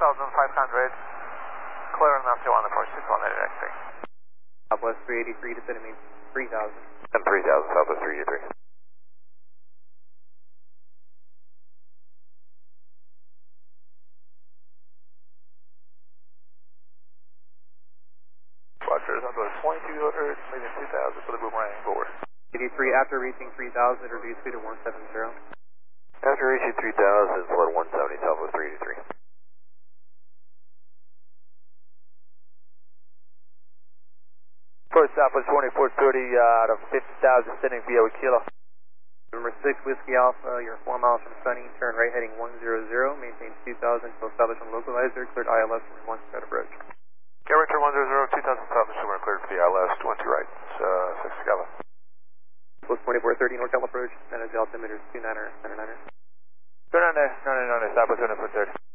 clear enough to on approach 618 XT. Southwest 383 descending main 3000. And 3000, Southwest 383. Roger, Southwest 2200, leaving 2000 for the boomerang forward. 83 after reaching 3000, reduce speed to 170. After reaching 3000, flood 170, Southwest 383. First Southwest 2430 out of 50,000, sending via Kilo. Number 6, Whiskey Alpha, you're 4 miles from Sunny, turn right heading 100, maintain 2000 until established on localizer, cleared ILS for 1 set approach. Character 100, 2000 established, we're cleared for the ILS, 20 right, 6 together. Post 2430, NorCal approach, San Jose altimeter 29er, 99er. 99er, Southwest 2430.